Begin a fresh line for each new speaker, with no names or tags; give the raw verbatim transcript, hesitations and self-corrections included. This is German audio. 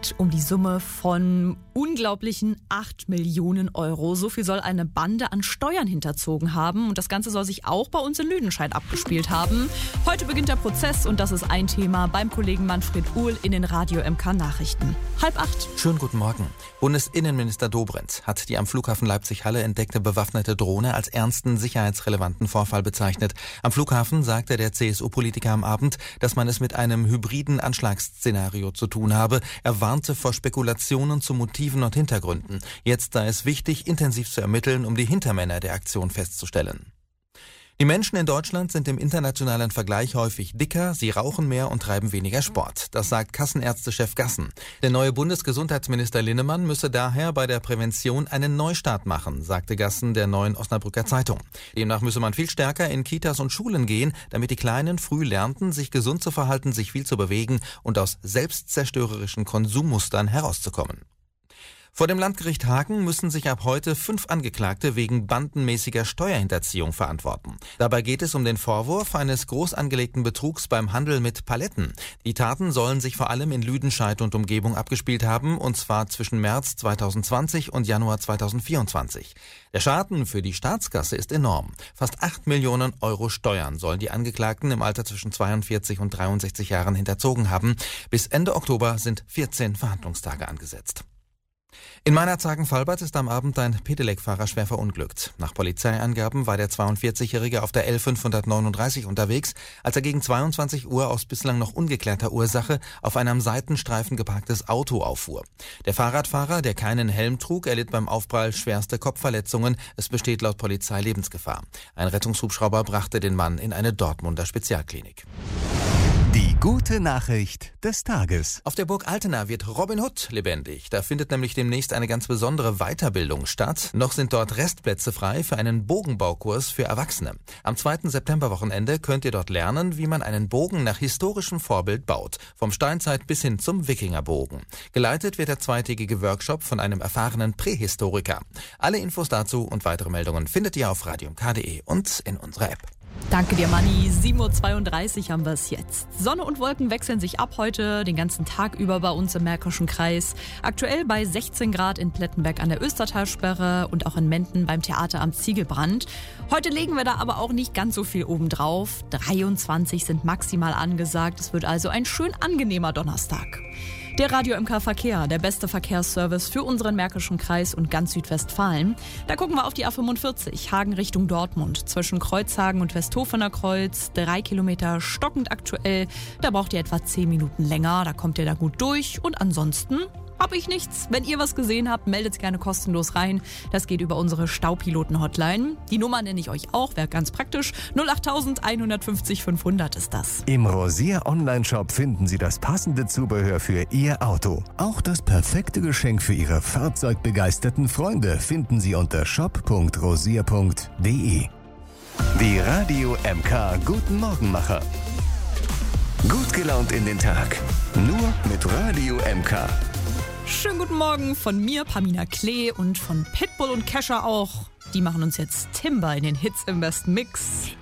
Um die Summe von unglaublichen acht Millionen Euro. So viel soll eine Bande an Steuern hinterzogen haben. Und das Ganze soll sich auch bei uns in Lüdenscheid abgespielt haben. Heute beginnt der Prozess und das ist ein Thema beim Kollegen Manfred Uhl in den Radio M K Nachrichten. Halb acht.
Schönen guten Morgen. Bundesinnenminister Dobrindt hat die am Flughafen Leipzig-Halle entdeckte bewaffnete Drohne als ernsten sicherheitsrelevanten Vorfall bezeichnet. Am Flughafen sagte der C S U-Politiker am Abend, dass man es mit einem hybriden Anschlagsszenario zu tun habe. Er warnte vor Spekulationen zu Motiven und Hintergründen. Jetzt sei es wichtig, intensiv zu ermitteln, um die Hintermänner der Aktion festzustellen. Die Menschen in Deutschland sind im internationalen Vergleich häufig dicker, sie rauchen mehr und treiben weniger Sport. Das sagt Kassenärztechef Gassen. Der neue Bundesgesundheitsminister Linnemann müsse daher bei der Prävention einen Neustart machen, sagte Gassen der Neuen Osnabrücker Zeitung. Demnach müsse man viel stärker in Kitas und Schulen gehen, damit die Kleinen früh lernten, sich gesund zu verhalten, sich viel zu bewegen und aus selbstzerstörerischen Konsummustern herauszukommen. Vor dem Landgericht Hagen müssen sich ab heute fünf Angeklagte wegen bandenmäßiger Steuerhinterziehung verantworten. Dabei geht es um den Vorwurf eines groß angelegten Betrugs beim Handel mit Paletten. Die Taten sollen sich vor allem in Lüdenscheid und Umgebung abgespielt haben, und zwar zwischen März zweitausendzwanzig und Januar zweitausendvierundzwanzig. Der Schaden für die Staatskasse ist enorm. Fast acht Millionen Euro Steuern sollen die Angeklagten im Alter zwischen zweiundvierzig und dreiundsechzig Jahren hinterzogen haben. Bis Ende Oktober sind vierzehn Verhandlungstage angesetzt. In Meinerzhagen-Valbert ist am Abend ein Pedelec-Fahrer schwer verunglückt. Nach Polizeiangaben war der zweiundvierzig-Jährige auf der L fünfhundertneununddreißig unterwegs, als er gegen zweiundzwanzig Uhr aus bislang noch ungeklärter Ursache auf einem Seitenstreifen geparktes Auto auffuhr. Der Fahrradfahrer, der keinen Helm trug, erlitt beim Aufprall schwerste Kopfverletzungen. Es besteht laut Polizei Lebensgefahr. Ein Rettungshubschrauber brachte den Mann in eine Dortmunder Spezialklinik.
Die gute Nachricht des Tages.
Auf der Burg Altena wird Robin Hood lebendig. Da findet nämlich demnächst eine ganz besondere Weiterbildung statt. Noch sind dort Restplätze frei für einen Bogenbaukurs für Erwachsene. Am zweiten Septemberwochenende könnt ihr dort lernen, wie man einen Bogen nach historischem Vorbild baut. Vom Steinzeit bis hin zum Wikingerbogen. Geleitet wird der zweitägige Workshop von einem erfahrenen Prähistoriker. Alle Infos dazu und weitere Meldungen findet ihr auf radio m k punkt d e und in unserer App.
Danke dir, Manni. sieben Uhr zweiunddreißig haben wir es jetzt. Sonne und Wolken wechseln sich ab heute den ganzen Tag über bei uns im Märkischen Kreis. Aktuell bei sechzehn Grad in Plettenberg an der Östertalsperre und auch in Menden beim Theater am Ziegelbrand. Heute legen wir da aber auch nicht ganz so viel obendrauf. dreiundzwanzig sind maximal angesagt. Es wird also ein schön angenehmer Donnerstag. Der Radio M K Verkehr, der beste Verkehrsservice für unseren Märkischen Kreis und ganz Südwestfalen. Da gucken wir auf die A fünfundvierzig, Hagen Richtung Dortmund. Zwischen Kreuzhagen und Westhofener Kreuz, drei Kilometer stockend aktuell. Da braucht ihr etwa zehn Minuten länger, da kommt ihr da gut durch. Und ansonsten habe ich nichts. Wenn ihr was gesehen habt, meldet gerne kostenlos rein. Das geht über unsere Staupiloten-Hotline. Die Nummer nenne ich euch auch, wäre ganz praktisch. null acht eins fünf null fünfhundert ist das.
Im Rosier Online-Shop finden Sie das passende Zubehör für Ihr Auto. Auch das perfekte Geschenk für Ihre fahrzeugbegeisterten Freunde finden Sie unter shop punkt rosier punkt d e. Die Radio M K Guten Morgenmacher. Gut gelaunt in den Tag. Nur mit Radio M K.
Schönen guten Morgen von mir, Pamina Klee, und von Pitbull und Kesha auch. Die machen uns jetzt Timber in den Hits im besten Mix.